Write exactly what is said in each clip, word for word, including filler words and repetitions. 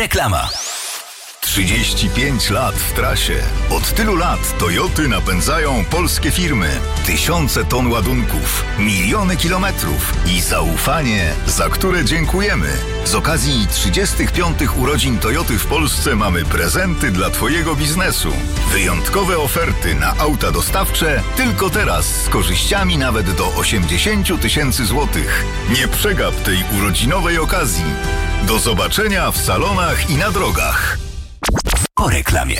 Reklama. trzydzieści pięć lat w trasie. Od tylu lat Toyoty napędzają polskie firmy. Tysiące ton ładunków, miliony kilometrów i zaufanie, za które dziękujemy. Z okazji trzydziestych piątych urodzin Toyoty w Polsce mamy prezenty dla Twojego biznesu. Wyjątkowe oferty na auta dostawcze tylko teraz z korzyściami nawet do osiemdziesiąt tysięcy złotych. Nie przegap tej urodzinowej okazji. Do zobaczenia w salonach i na drogach. Po reklamie.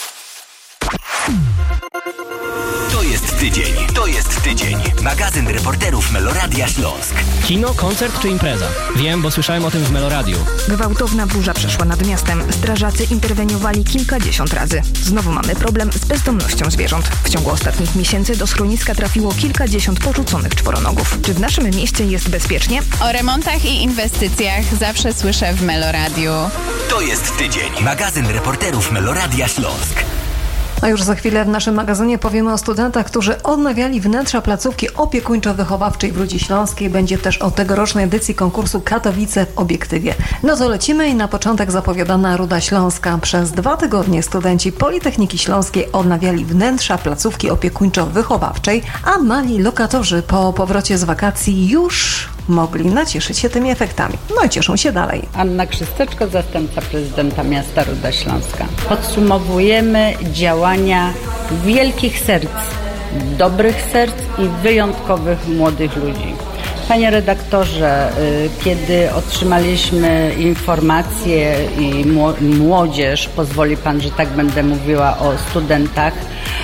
To jest tydzień, to jest tydzień. Magazyn reporterów Meloradia Śląsk. Kino, koncert czy impreza? Wiem, bo słyszałem o tym w Meloradiu. Gwałtowna burza przeszła nad miastem. Strażacy interweniowali kilkadziesiąt razy. Znowu mamy problem z bezdomnością zwierząt. W ciągu ostatnich miesięcy do schroniska trafiło kilkadziesiąt porzuconych czworonogów. Czy w naszym mieście jest bezpiecznie? O remontach i inwestycjach zawsze słyszę w Meloradiu. To jest tydzień. Magazyn reporterów Meloradia Śląsk. A już za chwilę w naszym magazynie powiemy o studentach, którzy odnawiali wnętrza placówki opiekuńczo-wychowawczej w Rudzie Śląskiej. Będzie też o tegorocznej edycji konkursu Katowice w obiektywie. No to lecimy i na początek zapowiadana Ruda Śląska. Przez dwa tygodnie studenci Politechniki Śląskiej odnawiali wnętrza placówki opiekuńczo-wychowawczej, a mali lokatorzy po powrocie z wakacji już mogli nacieszyć się tymi efektami. No i cieszą się dalej. Anna Krzysteczko, zastępca prezydenta miasta Ruda Śląska. Podsumowujemy działania wielkich serc, dobrych serc i wyjątkowych młodych ludzi. Panie redaktorze, kiedy otrzymaliśmy informacje i młodzież, pozwoli pan, że tak będę mówiła o studentach,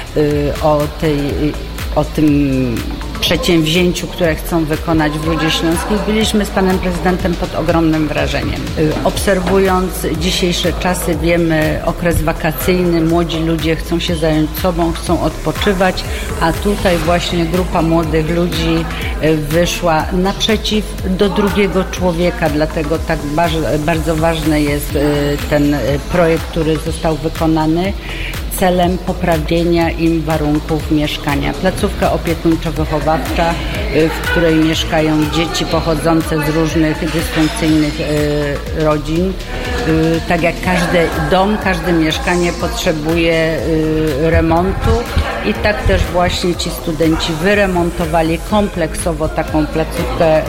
o tej, o tym przedsięwzięciu, które chcą wykonać w Rudzie Śląskiej, byliśmy z panem prezydentem pod ogromnym wrażeniem. Obserwując dzisiejsze czasy, wiemy, okres wakacyjny, młodzi ludzie chcą się zająć sobą, chcą odpoczywać, a tutaj właśnie grupa młodych ludzi wyszła naprzeciw do drugiego człowieka, dlatego tak bardzo ważny jest ten projekt, który został wykonany celem poprawienia im warunków mieszkania. Placówka opiekuńczo-wychowawcza, w której mieszkają dzieci pochodzące z różnych dysfunkcyjnych rodzin. Tak jak każdy dom, każde mieszkanie potrzebuje remontu i tak też właśnie ci studenci wyremontowali kompleksowo taką placówkę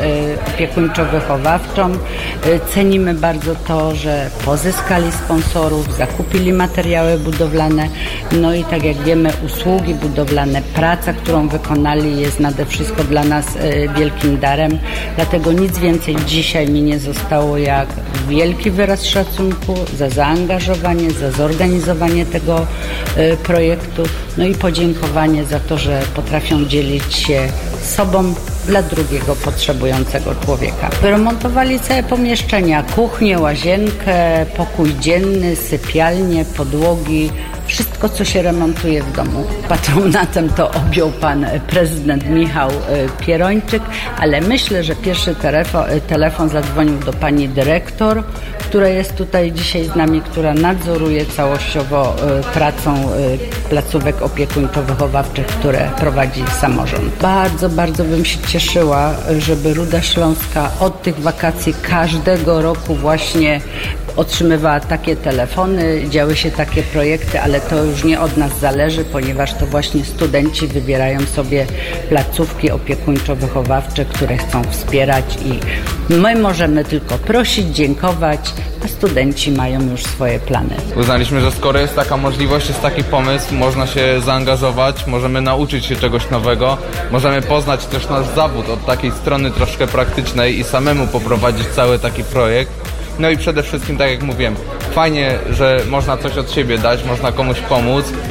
opiekuńczo-wychowawczą. Cenimy bardzo to, że pozyskali sponsorów, zakupili materiały budowlane. No i tak jak wiemy, usługi budowlane, praca, którą wykonali, jest nade wszystko dla nas wielkim darem. Dlatego nic więcej dzisiaj mi nie zostało jak wielki wyraz szacunku za zaangażowanie, za zorganizowanie tego projektu. No i podziękowanie za to, że potrafią dzielić się sobą dla drugiego potrzebującego człowieka. Wyremontowali całe pomieszczenia, kuchnię, łazienkę, pokój dzienny, sypialnię, podłogi, wszystko, co się remontuje w domu. Patronatem to objął pan prezydent Michał Pierończyk, ale myślę, że pierwszy telefon, telefon zadzwonił do pani dyrektor, która jest tutaj dzisiaj z nami, która nadzoruje całościowo pracą placówek opiekuńczo-wychowawczych, które prowadzi samorząd. Bardzo, bardzo bym się cieszyła, żeby Ruda Śląska od tych wakacji każdego roku właśnie otrzymywała takie telefony, działy się takie projekty, ale to już nie od nas zależy, ponieważ to właśnie studenci wybierają sobie placówki opiekuńczo-wychowawcze, które chcą wspierać i my możemy tylko prosić, dziękować, a studenci mają już swoje plany. Uznaliśmy, że skoro jest taka możliwość, jest taki pomysł, można się zaangażować, możemy nauczyć się czegoś nowego, możemy poznać też nasz zawód od takiej strony troszkę praktycznej i samemu poprowadzić cały taki projekt. No i przede wszystkim, tak jak mówiłem, fajnie, że można coś od siebie dać, można komuś pomóc e,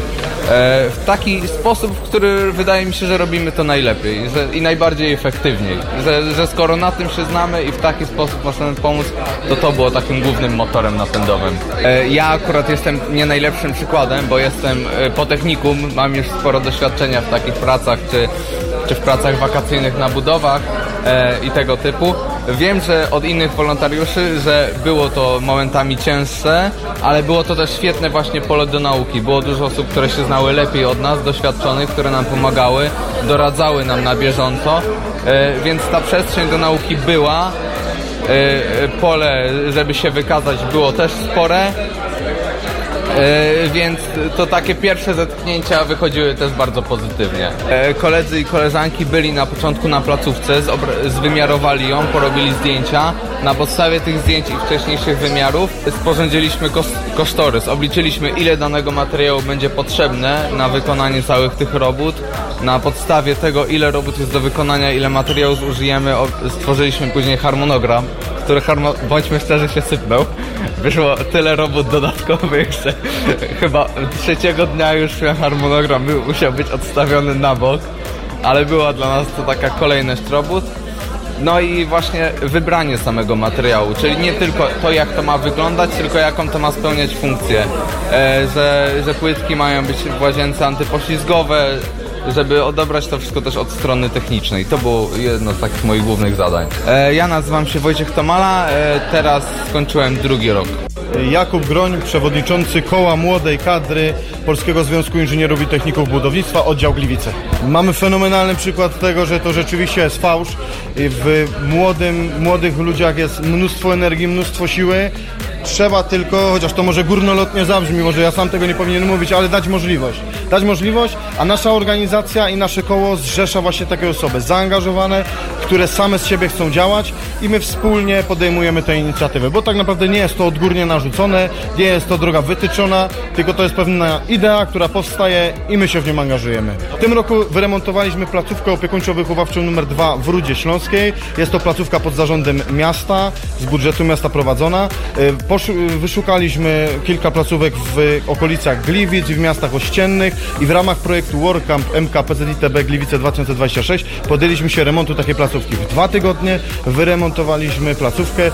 w taki sposób, w który wydaje mi się, że robimy to najlepiej że, i najbardziej efektywniej. Że, że skoro na tym się znamy i w taki sposób możemy pomóc, to to było takim głównym motorem napędowym. E, ja akurat jestem nie najlepszym przykładem, bo jestem po technikum, mam już sporo doświadczenia w takich pracach, czy, czy w pracach wakacyjnych na budowach e, i tego typu. Wiem, że od innych wolontariuszy, że było to momentami cięższe, ale było to też świetne właśnie pole do nauki. Było dużo osób, które się znały lepiej od nas, doświadczonych, które nam pomagały, doradzały nam na bieżąco, więc ta przestrzeń do nauki była pole, żeby się wykazać, było też spore. E, więc to takie pierwsze zetknięcia wychodziły też bardzo pozytywnie. E, koledzy i koleżanki byli na początku na placówce, zwymiarowali ją, porobili zdjęcia. Na podstawie tych zdjęć i wcześniejszych wymiarów sporządziliśmy kosztorys, obliczyliśmy, ile danego materiału będzie potrzebne na wykonanie całych tych robót. Na podstawie tego, ile robót jest do wykonania, ile materiału zużyjemy, stworzyliśmy później harmonogram, który, harmo- bądźmy szczerzy, się sypnął. Wyszło tyle robót dodatkowych, że chyba trzeciego dnia już harmonogram musiał być odstawiony na bok, ale była dla nas to taka kolejność robót. No i właśnie wybranie samego materiału, czyli nie tylko to, jak to ma wyglądać, tylko jaką to ma spełniać funkcję. E, że, że płytki mają być w łazience antypoślizgowe, żeby odebrać to wszystko też od strony technicznej. To było jedno z takich moich głównych zadań. E, ja nazywam się Wojciech Tomala, e, teraz skończyłem drugi rok. Jakub Groń, przewodniczący Koła Młodej Kadry Polskiego Związku Inżynierów i Techników Budownictwa, oddział Gliwice. Mamy fenomenalny przykład tego, że to rzeczywiście jest fałsz. W młodym, młodych ludziach jest mnóstwo energii, mnóstwo siły. Trzeba tylko, chociaż to może górnolotnie zabrzmi, może ja sam tego nie powinien mówić, ale dać możliwość. Dać możliwość, a nasza organizacja i nasze koło zrzesza właśnie takie osoby zaangażowane, które same z siebie chcą działać i my wspólnie podejmujemy tę inicjatywę, bo tak naprawdę nie jest to odgórnie narzucone, nie jest to droga wytyczona, tylko to jest pewna idea, która powstaje i my się w nią angażujemy. W tym roku wyremontowaliśmy placówkę opiekuńczo-wychowawczą numer dwa w Rudzie Śląskiej. Jest to placówka pod zarządem miasta, z budżetu miasta prowadzona. Wyszukaliśmy kilka placówek w okolicach Gliwic i w miastach ościennych i w ramach projektu WorkCamp M K P Z I T B Gliwice dwa tysiące dwadzieścia sześć podjęliśmy się remontu takiej placówki. W dwa tygodnie wyremontowaliśmy placówkę,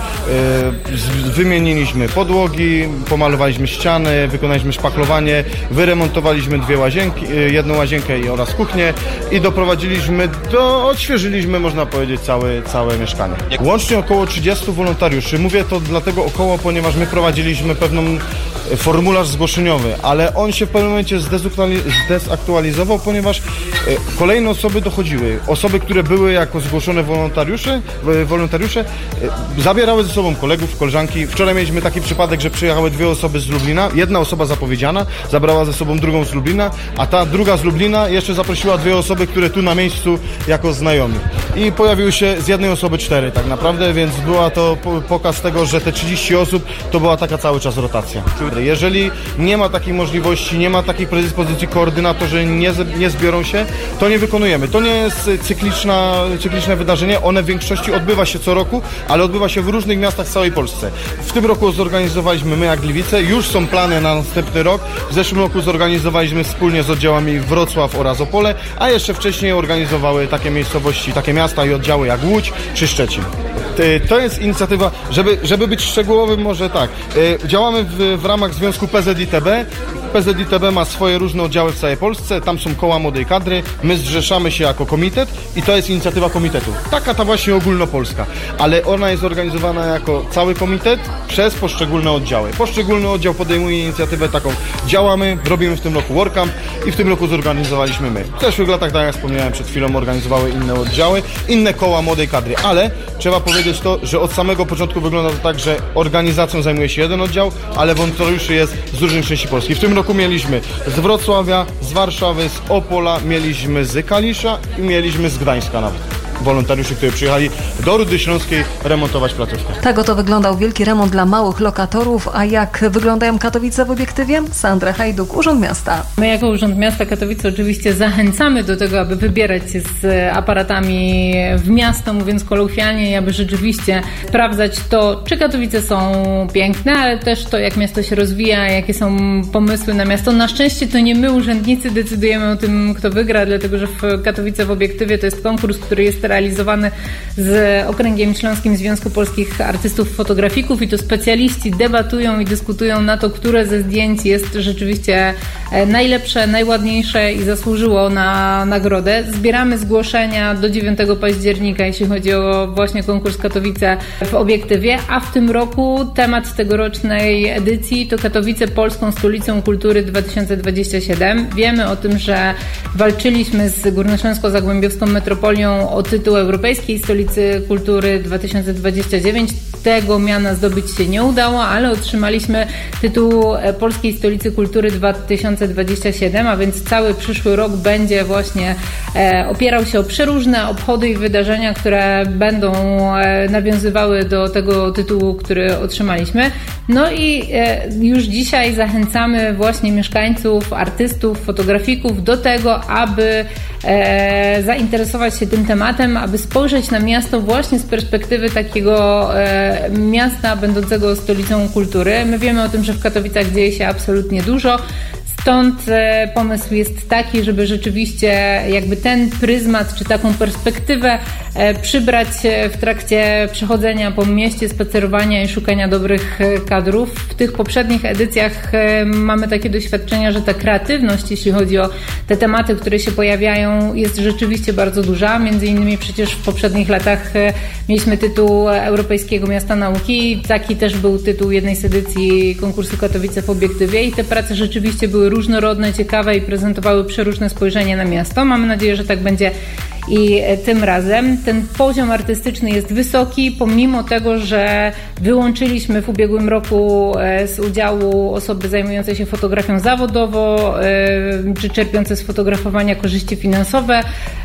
wymieniliśmy podłogi, pomalowaliśmy ściany, wykonaliśmy szpachlowanie, wyremontowaliśmy dwie łazienki, jedną łazienkę oraz kuchnię i doprowadziliśmy do, odświeżyliśmy, można powiedzieć, całe, całe mieszkanie. Łącznie około trzydziestu wolontariuszy. Mówię to dlatego około, ponieważ my prowadziliśmy pewną formularz zgłoszeniowy, ale on się w pewnym momencie zdezaktualizował, ponieważ kolejne osoby dochodziły. Osoby, które były jako zgłoszone wolontariusze, wolontariusze zabierały ze sobą kolegów, koleżanki. Wczoraj mieliśmy taki przypadek, że przyjechały dwie osoby z Lublina. Jedna osoba zapowiedziana zabrała ze sobą drugą z Lublina, a ta druga z Lublina jeszcze zaprosiła dwie osoby, które tu na miejscu jako znajomi. I pojawiły się z jednej osoby cztery tak naprawdę, więc była to pokaz tego, że te trzydzieści osób to była taka cały czas rotacja. Jeżeli nie ma takiej możliwości, nie ma takiej predyspozycji, koordynatorzy nie, nie zbiorą się, to nie wykonujemy. To nie jest cykliczna, cykliczne wydarzenie, one w większości odbywa się co roku, ale odbywa się w różnych miastach w całej Polsce. W tym roku zorganizowaliśmy my jak Gliwice, już są plany na następny rok. W zeszłym roku zorganizowaliśmy wspólnie z oddziałami Wrocław oraz Opole, a jeszcze wcześniej organizowały takie miejscowości, takie miasta i oddziały jak Łódź czy Szczecin. To jest inicjatywa, żeby, żeby być szczegółowym, może tak. Działamy w, w ramach Związku P Z I T B. P Z I T B ma swoje różne oddziały w całej Polsce, tam są koła młodej kadry, my zrzeszamy się jako komitet i to jest inicjatywa komitetu. Taka ta właśnie ogólnopolska, ale ona jest organizowana jako cały komitet przez poszczególne oddziały. Poszczególny oddział podejmuje inicjatywę taką, działamy, robimy w tym roku WorkCamp i w tym roku zorganizowaliśmy my. W zeszłych latach, tak jak wspomniałem przed chwilą, organizowały inne oddziały, inne koła młodej kadry, ale trzeba powiedzieć to, że od samego początku wygląda to tak, że organizacją zajmuje się jeden oddział, ale wolontariuszy jest z różnych części Polski. W tym roku mieliśmy z Wrocławia, z Warszawy, z Opola, mieliśmy z Kalisza i mieliśmy z Gdańska nawet. Wolontariuszy, którzy przyjechali do Rudy Śląskiej remontować placówkę. Tak oto wyglądał wielki remont dla małych lokatorów, a jak wyglądają Katowice w obiektywie? Sandra Hajduk, Urząd Miasta. My jako Urząd Miasta Katowice oczywiście zachęcamy do tego, aby wybierać się z aparatami w miasto, mówiąc kolokwialnie, i aby rzeczywiście sprawdzać to, czy Katowice są piękne, ale też to, jak miasto się rozwija, jakie są pomysły na miasto. Na szczęście to nie my, urzędnicy, decydujemy o tym, kto wygra, dlatego że w Katowice w obiektywie to jest konkurs, który jest realizowany z Okręgiem Śląskim Związku Polskich Artystów Fotografików i to specjaliści debatują i dyskutują na to, które ze zdjęć jest rzeczywiście najlepsze, najładniejsze i zasłużyło na nagrodę. Zbieramy zgłoszenia do dziewiątego października, jeśli chodzi o właśnie konkurs Katowice w obiektywie, a w tym roku temat tegorocznej edycji to Katowice Polską Stolicą Kultury dwa tysiące dwudziesty siódmy. Wiemy o tym, że walczyliśmy z Górnośląsko-Zagłębiowską Metropolią o tytuł tytuł Europejskiej Stolicy Kultury dwa tysiące dwudziestego dziewiątego. Tego miana zdobyć się nie udało, ale otrzymaliśmy tytuł Polskiej Stolicy Kultury dwa tysiące dwudziestego siódmego, a więc cały przyszły rok będzie właśnie opierał się o przeróżne obchody i wydarzenia, które będą nawiązywały do tego tytułu, który otrzymaliśmy. No i już dzisiaj zachęcamy właśnie mieszkańców, artystów, fotografików do tego, aby zainteresować się tym tematem, aby spojrzeć na miasto właśnie z perspektywy takiego miasta będącego stolicą kultury. My wiemy o tym, że w Katowicach dzieje się absolutnie dużo. Stąd pomysł jest taki, żeby rzeczywiście jakby ten pryzmat czy taką perspektywę przybrać w trakcie przechodzenia po mieście, spacerowania i szukania dobrych kadrów. W tych poprzednich edycjach mamy takie doświadczenia, że ta kreatywność, jeśli chodzi o te tematy, które się pojawiają, jest rzeczywiście bardzo duża. Między innymi przecież w poprzednich latach mieliśmy tytuł Europejskiego Miasta Nauki. Taki też był tytuł jednej z edycji konkursu Katowice w obiektywie i te prace rzeczywiście były różnorodne, ciekawe i prezentowały przeróżne spojrzenie na miasto. Mamy nadzieję, że tak będzie i tym razem. Ten poziom artystyczny jest wysoki, pomimo tego, że wyłączyliśmy w ubiegłym roku z udziału osoby zajmujące się fotografią zawodowo, czy czerpiące z fotografowania korzyści finansowe,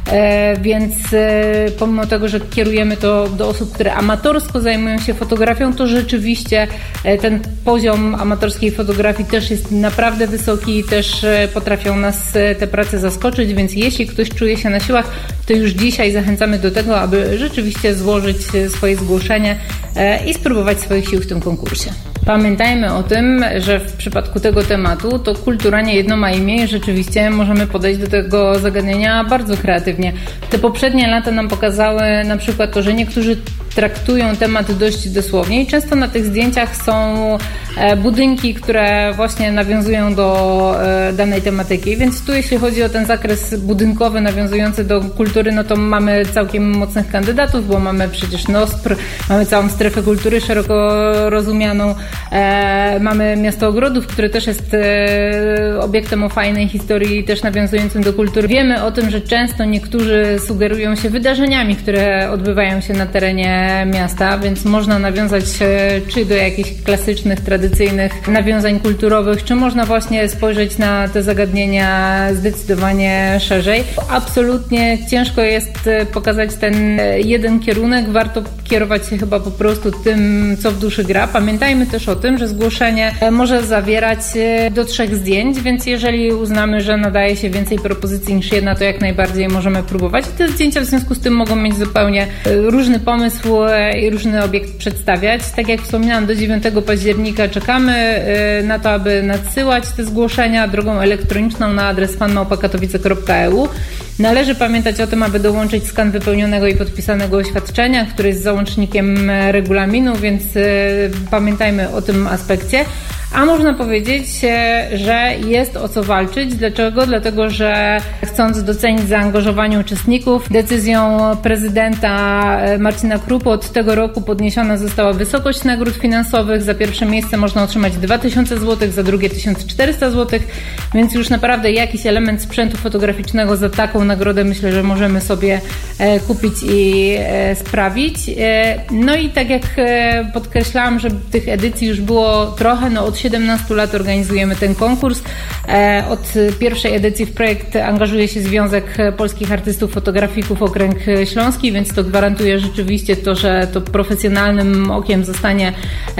więc pomimo tego, że kierujemy to do osób, które amatorsko zajmują się fotografią, to rzeczywiście ten poziom amatorskiej fotografii też jest naprawdę wysoki i też potrafią nas te prace zaskoczyć, więc jeśli ktoś czuje się na siłach, to już dzisiaj zachęcamy do tego, aby rzeczywiście złożyć swoje zgłoszenie i spróbować swoich sił w tym konkursie. Pamiętajmy o tym, że w przypadku tego tematu to kultura nie jedno ma imię i rzeczywiście możemy podejść do tego zagadnienia bardzo kreatywnie. Te poprzednie lata nam pokazały na przykład to, że niektórzy traktują temat dość dosłownie i często na tych zdjęciach są budynki, które właśnie nawiązują do danej tematyki, więc tu jeśli chodzi o ten zakres budynkowy nawiązujący do kultury, no to mamy całkiem mocnych kandydatów, bo mamy przecież NOSPR, mamy całą strefę kultury szeroko rozumianą, mamy Miasto Ogrodów, które też jest obiektem o fajnej historii, też nawiązującym do kultury. Wiemy o tym, że często niektórzy sugerują się wydarzeniami, które odbywają się na terenie miasta, więc można nawiązać czy do jakichś klasycznych, tradycyjnych nawiązań kulturowych, czy można właśnie spojrzeć na te zagadnienia zdecydowanie szerzej. Absolutnie ciężko jest pokazać ten jeden kierunek, warto kierować się chyba po prostu tym, co w duszy gra. Pamiętajmy też o tym, że zgłoszenie może zawierać do trzech zdjęć, więc jeżeli uznamy, że nadaje się więcej propozycji niż jedna, to jak najbardziej możemy próbować. Te zdjęcia w związku z tym mogą mieć zupełnie różny pomysł i różny obiekt przedstawiać. Tak jak wspominałam, do dziewiątego października czekamy na to, aby nadsyłać te zgłoszenia drogą elektroniczną na adres fan małpa katowice kropka e u. Należy pamiętać o tym, aby dołączyć skan wypełnionego i podpisanego oświadczenia, który jest załącznikiem regulaminu, więc pamiętajmy o tym aspekcie. A można powiedzieć, że jest o co walczyć. Dlaczego? Dlatego, że chcąc docenić zaangażowanie uczestników, decyzją prezydenta Marcina Krupy od tego roku podniesiona została wysokość nagród finansowych. Za pierwsze miejsce można otrzymać dwa tysiące złotych, za drugie tysiąc czterysta złotych, więc już naprawdę jakiś element sprzętu fotograficznego za taką nagrodę myślę, że możemy sobie kupić i sprawić. No i tak jak podkreślałam, że tych edycji już było trochę, no od siedemnastu lat organizujemy ten konkurs. Od pierwszej edycji w projekt angażuje się Związek Polskich Artystów Fotografików Okręg Śląski, więc to gwarantuje rzeczywiście to, że to profesjonalnym okiem zostanie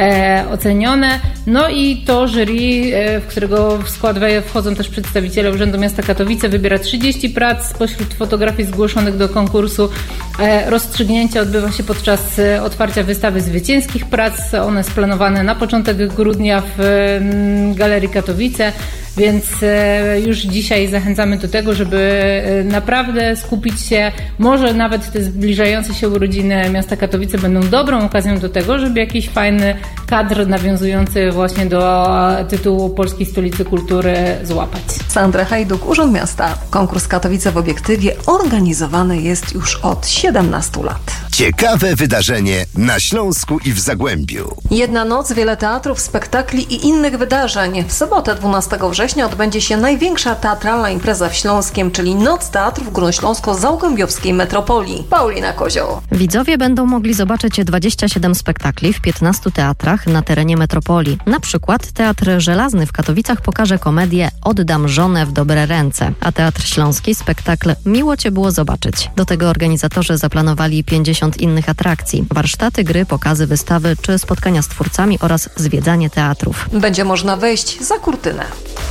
ocenione. No i to jury, w którego w skład wchodzą też przedstawiciele Urzędu Miasta Katowice, wybiera trzydzieści prac spośród fotografii zgłoszonych do konkursu. Rozstrzygnięcie odbywa się podczas otwarcia wystawy zwycięskich prac. One jest planowane na początek grudnia w Galerii Katowice, więc już dzisiaj zachęcamy do tego, żeby naprawdę skupić się, może nawet te zbliżające się urodziny miasta Katowice będą dobrą okazją do tego, żeby jakiś fajny kadr nawiązujący właśnie do tytułu Polskiej Stolicy Kultury złapać. Sandra Hajduk, Urząd Miasta. Konkurs Katowice w obiektywie organizowany jest już od siedemnastu lat. Ciekawe wydarzenie na Śląsku i w Zagłębiu. Jedna noc, wiele teatrów, spektakli i innych wydarzeń. W sobotę dwunastego września odbędzie się największa teatralna impreza w Śląskiem, czyli Noc Teatrów Górnośląsko-Zagłębiowskiej Metropolii. Paulina Kozioł. Widzowie będą mogli zobaczyć dwadzieścia siedem spektakli w piętnastu teatrach na terenie metropolii. Na przykład Teatr Żelazny w Katowicach pokaże komedię Oddam żonę w dobre ręce, a Teatr Śląski spektakl Miło Cię było zobaczyć. Do tego organizatorzy zaplanowali pięćdziesiąt innych atrakcji, warsztaty, gry, pokazy, wystawy czy spotkania z twórcami oraz zwiedzanie teatrów. Będzie można wejść za kurtynę.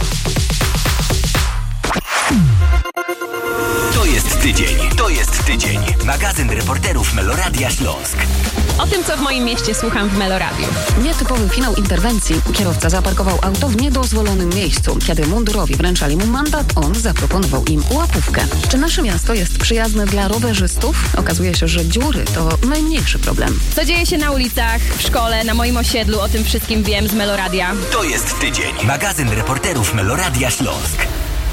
To jest tydzień. To jest tydzień. Magazyn reporterów Meloradia Śląsk. O tym, co w moim mieście słucham w Meloradiu. Nietypowy finał interwencji. Kierowca zaparkował auto w niedozwolonym miejscu. Kiedy mundurowi wręczali mu mandat, on zaproponował im łapówkę. Czy nasze miasto jest przyjazne dla rowerzystów? Okazuje się, że dziury to najmniejszy problem. Co dzieje się na ulicach, w szkole, na moim osiedlu, o tym wszystkim wiem z Meloradia. To jest tydzień. Magazyn reporterów Meloradia Śląsk.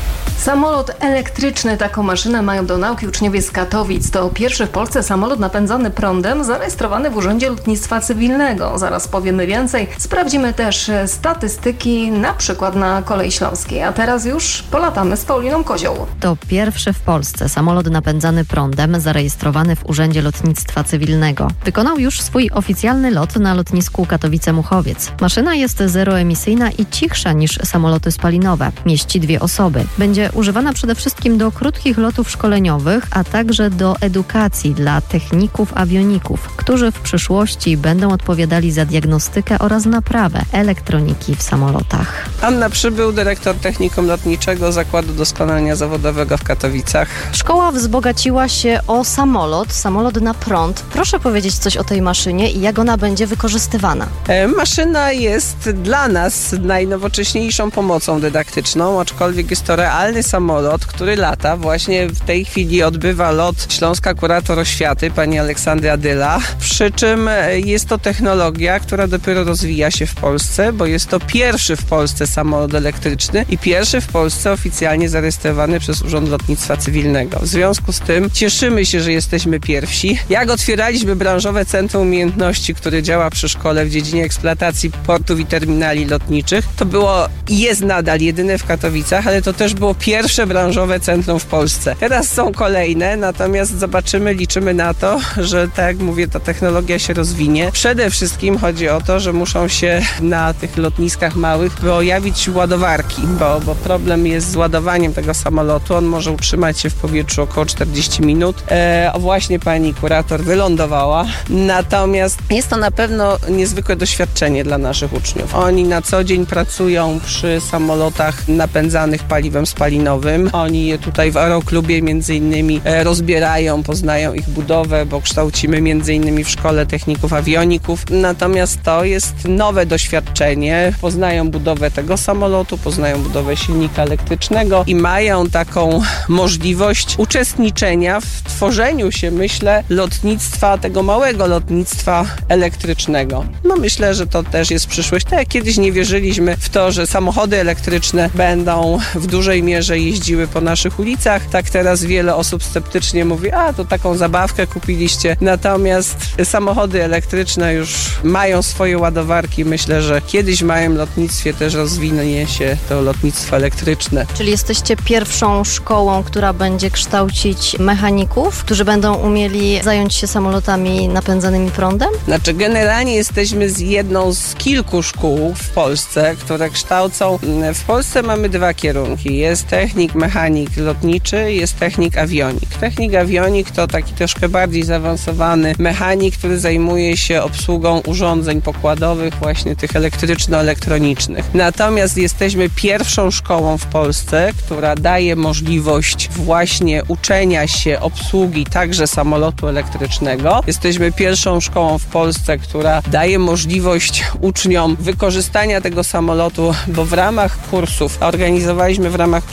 Samolot elektryczny. Taką maszynę mają do nauki uczniowie z Katowic. To pierwszy w Polsce samolot napędzany prądem zarejestrowany w Urzędzie Lotnictwa Cywilnego. Zaraz powiemy więcej. Sprawdzimy też statystyki, na przykład na Kolei Śląskiej. A teraz już polatamy z Pauliną Kozioł. To pierwszy w Polsce samolot napędzany prądem zarejestrowany w Urzędzie Lotnictwa Cywilnego. Wykonał już swój oficjalny lot na lotnisku Katowice-Muchowiec. Maszyna jest zeroemisyjna i cichsza niż samoloty spalinowe. Mieści dwie osoby. Będzie używana przede wszystkim do krótkich lotów szkoleniowych, a także do edukacji dla techników awioników, którzy w przyszłości będą odpowiadali za diagnostykę oraz naprawę elektroniki w samolotach. Anna Przybył, dyrektor Technikum Lotniczego Zakładu Doskonalenia Zawodowego w Katowicach. Szkoła wzbogaciła się o samolot, samolot na prąd. Proszę powiedzieć coś o tej maszynie i jak ona będzie wykorzystywana. E, maszyna jest dla nas najnowocześniejszą pomocą dydaktyczną, aczkolwiek jest to realny samolot, który lata. Właśnie w tej chwili odbywa lot śląska kurator oświaty, pani Aleksandra Dyla. Przy czym jest to technologia, która dopiero rozwija się w Polsce, bo jest to pierwszy w Polsce samolot elektryczny i pierwszy w Polsce oficjalnie zarejestrowany przez Urząd Lotnictwa Cywilnego. W związku z tym cieszymy się, że jesteśmy pierwsi. Jak otwieraliśmy branżowe Centrum Umiejętności, które działa przy szkole w dziedzinie eksploatacji portów i terminali lotniczych, to było i jest nadal jedyne w Katowicach, ale to też było pierwsze branżowe centrum w Polsce. Teraz są kolejne, natomiast zobaczymy, liczymy na to, że tak jak mówię, ta technologia się rozwinie. Przede wszystkim chodzi o to, że muszą się na tych lotniskach małych pojawić ładowarki, bo, bo problem jest z ładowaniem tego samolotu. On może utrzymać się w powietrzu około czterdzieści minut. E, właśnie pani kurator wylądowała. Natomiast jest to na pewno niezwykłe doświadczenie dla naszych uczniów. Oni na co dzień pracują przy samolotach napędzanych paliwem spalinowym. Oni je tutaj w Aeroklubie między innymi rozbierają, poznają ich budowę, bo kształcimy między innymi w Szkole Techników Awioników. Natomiast to jest nowe doświadczenie. Poznają budowę tego samolotu, poznają budowę silnika elektrycznego i mają taką możliwość uczestniczenia w tworzeniu się, myślę, lotnictwa, tego małego lotnictwa elektrycznego. No myślę, że to też jest przyszłość. Tak jak kiedyś nie wierzyliśmy w to, że samochody elektryczne będą w dużej mierze jeździły po naszych ulicach, tak teraz wiele osób sceptycznie mówi, a to taką zabawkę kupiliście. Natomiast samochody elektryczne już mają swoje ładowarki. Myślę, że kiedyś w małym lotnictwie też rozwinie się to lotnictwo elektryczne. Czyli jesteście pierwszą szkołą, która będzie kształcić mechaników, którzy będą umieli zająć się samolotami napędzanymi prądem? Znaczy generalnie jesteśmy z jedną z kilku szkół w Polsce, które kształcą. W Polsce mamy dwa kierunki. Jest technik, mechanik lotniczy, jest technik awionik. Technik awionik to taki troszkę bardziej zaawansowany mechanik, który zajmuje się obsługą urządzeń pokładowych, właśnie tych elektryczno-elektronicznych. Natomiast jesteśmy pierwszą szkołą w Polsce, która daje możliwość właśnie uczenia się obsługi także samolotu elektrycznego. Jesteśmy pierwszą szkołą w Polsce, która daje możliwość uczniom wykorzystania tego samolotu, bo w ramach kursów organizowaliśmy w ramach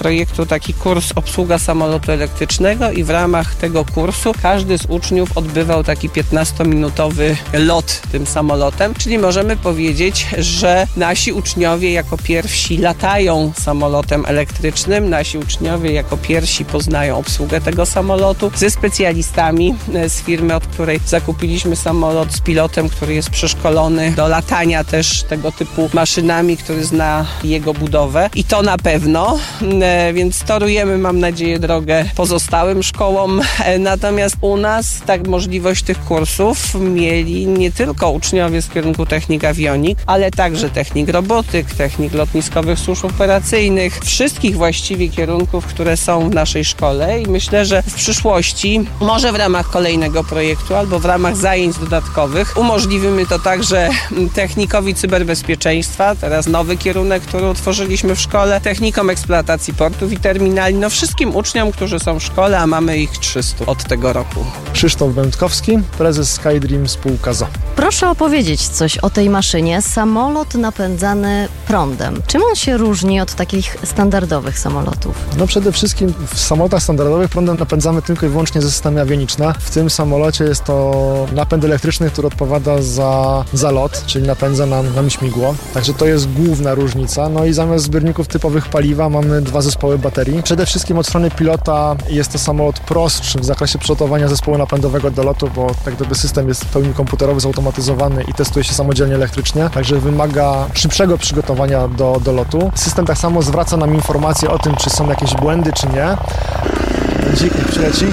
projektu taki kurs obsługa samolotu elektrycznego i w ramach tego kursu każdy z uczniów odbywał taki piętnastominutowy lot tym samolotem, czyli możemy powiedzieć, że nasi uczniowie jako pierwsi latają samolotem elektrycznym, nasi uczniowie jako pierwsi poznają obsługę tego samolotu ze specjalistami z firmy, od której zakupiliśmy samolot, z pilotem, który jest przeszkolony do latania też tego typu maszynami, który zna jego budowę i to na pewno, więc torujemy, mam nadzieję, drogę pozostałym szkołom. Natomiast u nas tak możliwość tych kursów mieli nie tylko uczniowie z kierunku technik awionik, ale także technik robotyk, technik lotniskowych służb operacyjnych, wszystkich właściwie kierunków, które są w naszej szkole i myślę, że w przyszłości, może w ramach kolejnego projektu albo w ramach zajęć dodatkowych umożliwimy to także technikowi cyberbezpieczeństwa, teraz nowy kierunek, który utworzyliśmy w szkole, technikom eksploatacji portów i terminali, no wszystkim uczniom, którzy są w szkole, a mamy ich trzystu od tego roku. Krzysztof Będkowski, prezes SkyDream spółka z o. Proszę opowiedzieć coś o tej maszynie. Samolot napędzany prądem. Czym on się różni od takich standardowych samolotów? No przede wszystkim w samolotach standardowych prądem napędzamy tylko i wyłącznie ze systemy awioniczne. W tym samolocie jest to napęd elektryczny, który odpowiada za, za lot, czyli napędza nam, nam śmigło. Także to jest główna różnica. No i zamiast zbiorników typowych paliwa mamy dwa zespoły baterii. Przede wszystkim od strony pilota jest to samolot prostszy w zakresie przygotowania zespołu napędowego do lotu, bo tak gdyby system jest w pełni komputerowy, zautomatyzowany i testuje się samodzielnie elektrycznie, także wymaga szybszego przygotowania do, do lotu. System tak samo zwraca nam informacje o tym, czy są jakieś błędy, czy nie. Dzik niech przyleci.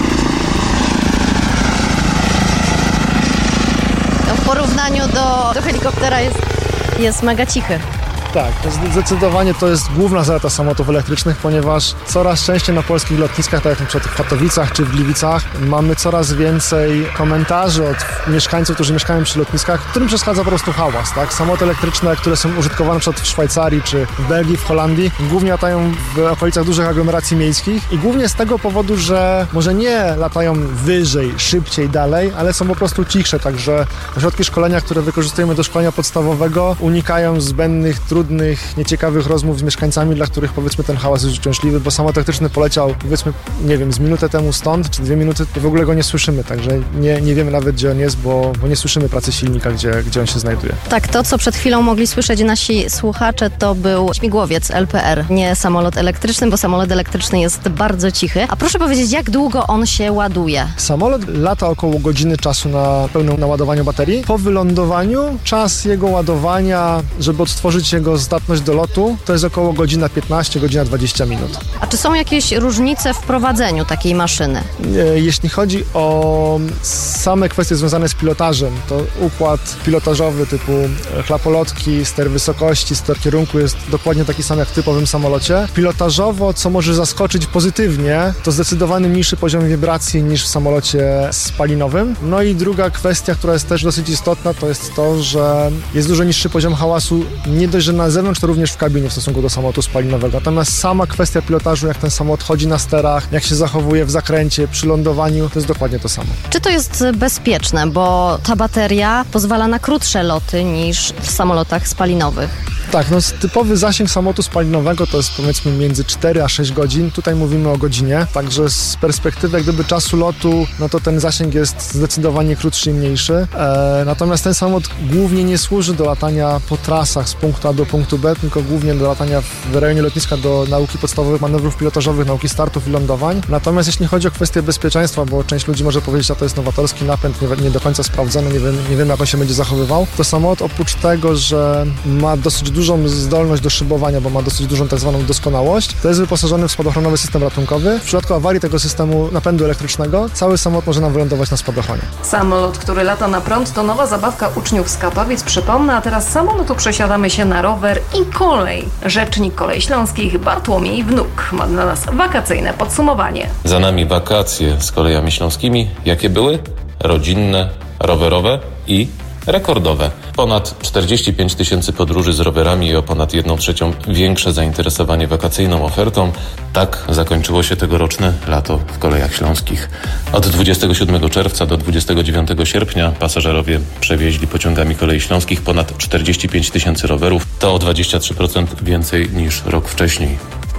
No w porównaniu do, do helikoptera jest, jest mega cichy. Tak, zdecydowanie to jest główna zaleta samolotów elektrycznych, ponieważ coraz częściej na polskich lotniskach, tak jak na przykład w Katowicach czy w Gliwicach, mamy coraz więcej komentarzy od mieszkańców, którzy mieszkają przy lotniskach, którym przeszkadza po prostu hałas. Tak? Samoloty elektryczne, które są użytkowane na przykład w Szwajcarii czy w Belgii, w Holandii, głównie latają w okolicach dużych aglomeracji miejskich i głównie z tego powodu, że może nie latają wyżej, szybciej, dalej, ale są po prostu cichsze, także ośrodki szkolenia, które wykorzystujemy do szkolenia podstawowego, unikają zbędnych, trudnych, nieciekawych rozmów z mieszkańcami, dla których powiedzmy ten hałas jest uciążliwy, bo samolot elektryczny poleciał powiedzmy, nie wiem, z minutę temu stąd, czy dwie minuty i w ogóle go nie słyszymy, także nie, nie wiemy nawet, gdzie on jest, bo, bo nie słyszymy pracy silnika, gdzie, gdzie on się znajduje. Tak, to co przed chwilą mogli słyszeć nasi słuchacze, to był śmigłowiec L P R, nie samolot elektryczny, bo samolot elektryczny jest bardzo cichy. A proszę powiedzieć, jak długo on się ładuje? Samolot lata około godziny czasu na pełnym naładowaniu baterii. Po wylądowaniu czas jego ładowania, żeby odtworzyć jego zdatność do lotu, to jest około godzina piętnaście, godzina dwadzieścia minut. A czy są jakieś różnice w prowadzeniu takiej maszyny? Jeśli chodzi o same kwestie związane z pilotażem, to układ pilotażowy typu chlapolotki, ster wysokości, ster kierunku jest dokładnie taki sam jak w typowym samolocie. Pilotażowo, co może zaskoczyć pozytywnie, to zdecydowanie mniejszy poziom wibracji niż w samolocie spalinowym. No i druga kwestia, która jest też dosyć istotna, to jest to, że jest dużo niższy poziom hałasu, nie dość, że na zewnątrz, to również w kabinie w stosunku do samolotu spalinowego. Natomiast sama kwestia pilotażu, jak ten samolot chodzi na sterach, jak się zachowuje w zakręcie, przy lądowaniu, to jest dokładnie to samo. Czy to jest bezpieczne, bo ta bateria pozwala na krótsze loty niż w samolotach spalinowych? Tak, no typowy zasięg samolotu spalinowego to jest powiedzmy między cztery a sześć godzin. Tutaj mówimy o godzinie, także z perspektywy jak gdyby czasu lotu, no to ten zasięg jest zdecydowanie krótszy i mniejszy. E, natomiast ten samolot głównie nie służy do latania po trasach z punktu A do punktu B, tylko głównie do latania w rejonie lotniska do nauki podstawowych manewrów pilotażowych, nauki startów i lądowań. Natomiast jeśli chodzi o kwestię bezpieczeństwa, bo część ludzi może powiedzieć, że to jest nowatorski napęd, nie, nie do końca sprawdzony, nie wiem, nie wiem jak on się będzie zachowywał, to samolot oprócz tego, że ma dosyć dużą zdolność do szybowania, bo ma dosyć dużą tak zwaną doskonałość, to jest wyposażony w spadochronowy system ratunkowy. W przypadku awarii tego systemu napędu elektrycznego cały samolot może nam wylądować na spadochronie. Samolot, który lata na prąd, to nowa zabawka uczniów z Katowic, przypomnę, a teraz z samolotu przesiadamy się na rower i kolej. Rzecznik Kolei Śląskich Bartłomiej Wnuk ma dla nas wakacyjne podsumowanie. Za nami wakacje z Kolejami Śląskimi. Jakie były? Rodzinne, rowerowe i rekordowe. Ponad czterdzieści pięć tysięcy podróży z rowerami i o ponad jedną trzecią większe zainteresowanie wakacyjną ofertą. Tak zakończyło się tegoroczne lato w Kolejach Śląskich. Od dwudziestego siódmego czerwca do dwudziestego dziewiątego sierpnia pasażerowie przewieźli pociągami Kolei Śląskich ponad czterdzieści pięć tysięcy rowerów. To o dwadzieścia trzy procent więcej niż rok wcześniej.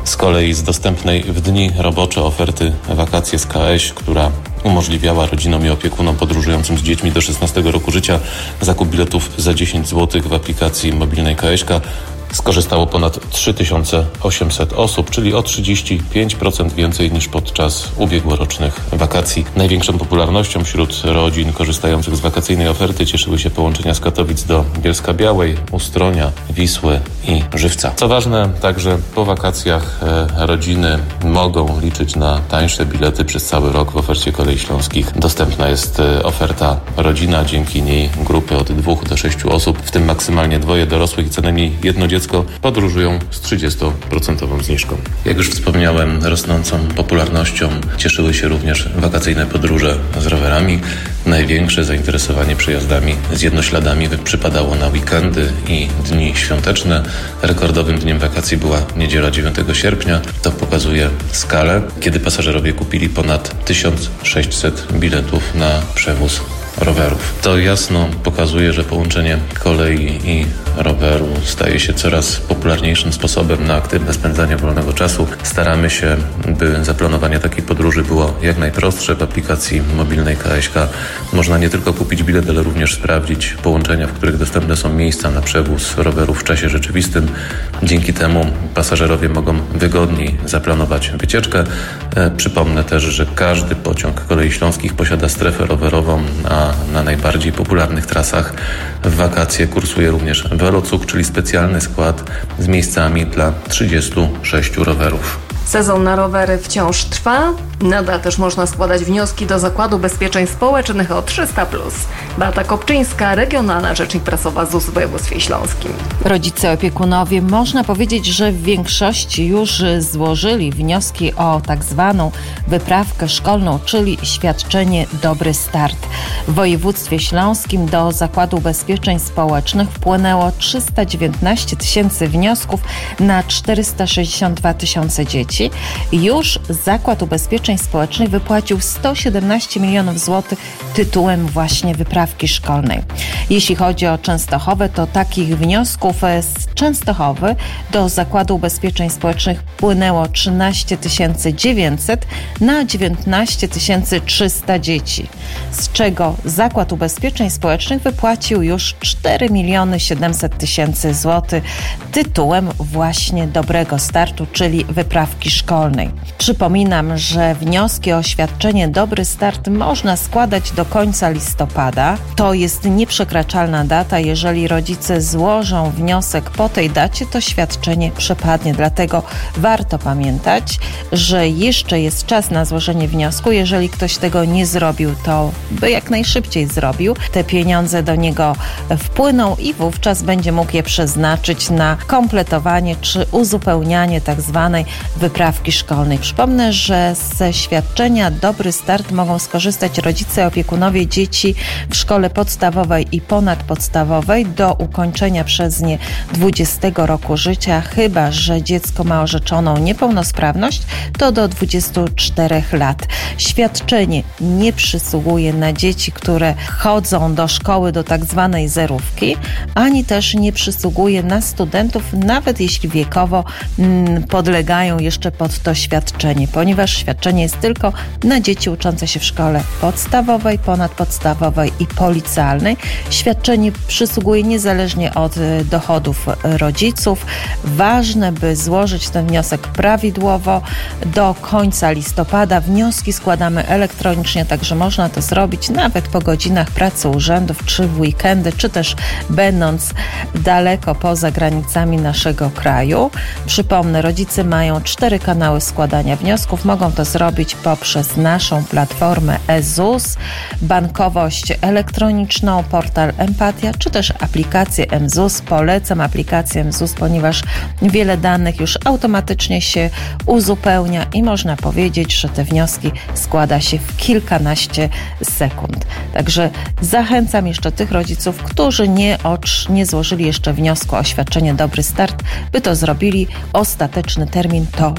Z kolei z dostępnej w dni robocze oferty Wakacje z K A S, która umożliwiała rodzinom i opiekunom podróżującym z dziećmi do szesnastego roku życia zakup biletów za dziesięć złotych w aplikacji mobilnej K A S-ka, skorzystało ponad trzy tysiące osiemset osób, czyli o trzydzieści pięć procent więcej niż podczas ubiegłorocznych wakacji. Największą popularnością wśród rodzin korzystających z wakacyjnej oferty cieszyły się połączenia z Katowic do Bielska-Białej, Ustronia, Wisły i Żywca. Co ważne, także po wakacjach e, rodziny mogą liczyć na tańsze bilety przez cały rok w ofercie Kolei Śląskich. Dostępna jest e, oferta rodzina, dzięki niej grupy od dwóch do sześciu osób, w tym maksymalnie dwoje dorosłych i co najmniej jedno dziecko podróżują z trzydziestoprocentową zniżką. Jak już wspomniałem, rosnącą popularnością cieszyły się również wakacyjne podróże z rowerami. Największe zainteresowanie przejazdami z jednośladami przypadało na weekendy i dni świąteczne. Rekordowym dniem wakacji była niedziela dziewiątego sierpnia. To pokazuje skalę, kiedy pasażerowie kupili ponad tysiąc sześćset biletów na przewóz rowerów. To jasno pokazuje, że połączenie kolei i roweru staje się coraz popularniejszym sposobem na aktywne spędzanie wolnego czasu. Staramy się, by zaplanowanie takiej podróży było jak najprostsze. W aplikacji mobilnej K A S-ka można nie tylko kupić bilet, ale również sprawdzić połączenia, w których dostępne są miejsca na przewóz rowerów w czasie rzeczywistym. Dzięki temu pasażerowie mogą wygodniej zaplanować wycieczkę. E, przypomnę też, że każdy pociąg Kolei Śląskich posiada strefę rowerową, a na najbardziej popularnych trasach w wakacje kursuje również Velocuk, czyli specjalny skład z miejscami dla trzydziestu sześciu rowerów. Sezon na rowery wciąż trwa. Nadal też można składać wnioski do Zakładu Ubezpieczeń Społecznych o trzysta plus. Beata Kopczyńska, regionalna rzecznik prasowa Z U S w województwie śląskim. Rodzice, opiekunowie, można powiedzieć, że w większości już złożyli wnioski o tak zwaną wyprawkę szkolną, czyli świadczenie Dobry Start. W województwie śląskim do Zakładu Ubezpieczeń Społecznych wpłynęło trzysta dziewiętnaście tysięcy wniosków na czterysta sześćdziesiąt dwa tysiące dzieci. Już Zakład Ubezpieczeń Społecznych wypłacił sto siedemnaście milionów złotych tytułem właśnie wyprawki szkolnej. Jeśli chodzi o Częstochowę, to takich wniosków z Częstochowy do Zakładu Ubezpieczeń Społecznych wpłynęło trzynaście tysięcy dziewięćset na dziewiętnaście tysięcy trzysta dzieci, z czego Zakład Ubezpieczeń Społecznych wypłacił już cztery miliony siedemset tysięcy złotych tytułem właśnie Dobrego Startu, czyli wyprawki szkolnej. Przypominam, że wnioski o świadczenie Dobry Start można składać do końca listopada. To jest nieprzekraczalna data. Jeżeli rodzice złożą wniosek po tej dacie, to świadczenie przepadnie. Dlatego warto pamiętać, że jeszcze jest czas na złożenie wniosku. Jeżeli ktoś tego nie zrobił, to by jak najszybciej zrobił. Te pieniądze do niego wpłyną i wówczas będzie mógł je przeznaczyć na kompletowanie czy uzupełnianie tak zwanej wyprawki szkolnej. Przypomnę, że ze świadczenia Dobry Start mogą skorzystać rodzice, opiekunowie dzieci w szkole podstawowej i ponadpodstawowej do ukończenia przez nie dwudziestego roku życia, chyba że dziecko ma orzeczoną niepełnosprawność, to do dwudziestu czterech lat. Świadczenie nie przysługuje na dzieci, które chodzą do szkoły do tak zwanej zerówki, ani też nie przysługuje na studentów, nawet jeśli wiekowo mm, podlegają jeszcze pod to świadczenie, ponieważ świadczenie jest tylko na dzieci uczące się w szkole podstawowej, ponadpodstawowej i policealnej. Świadczenie przysługuje niezależnie od dochodów rodziców. Ważne, by złożyć ten wniosek prawidłowo do końca listopada. Wnioski składamy elektronicznie, także można to zrobić nawet po godzinach pracy urzędów, czy w weekendy, czy też będąc daleko poza granicami naszego kraju. Przypomnę, rodzice mają cztery kanały składania wniosków. Mogą to zrobić poprzez naszą platformę e Z U S, bankowość elektroniczną, portal Empatia, czy też aplikację M Z U S. Polecam aplikację M Z U S, ponieważ wiele danych już automatycznie się uzupełnia i można powiedzieć, że te wnioski składa się w kilkanaście sekund. Także zachęcam jeszcze tych rodziców, którzy nie, ocz, nie złożyli jeszcze wniosku o świadczenie Dobry Start, by to zrobili. Ostateczny termin to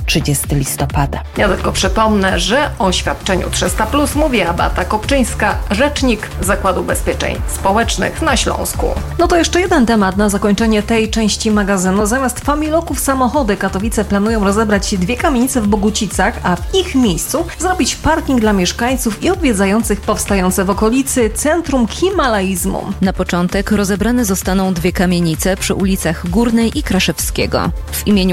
trzydziestego listopada. Ja tylko przypomnę, że o świadczeniu trzysta plus mówi Beata Kopczyńska, rzecznik Zakładu Ubezpieczeń Społecznych na Śląsku. No to jeszcze jeden temat na zakończenie tej części magazynu. Zamiast Familoków samochody Katowice planują rozebrać dwie kamienice w Bogucicach, a w ich miejscu zrobić parking dla mieszkańców i odwiedzających powstające w okolicy Centrum Himalaizmu. Na początek rozebrane zostaną dwie kamienice przy ulicach Górnej i Kraszewskiego. W imieniu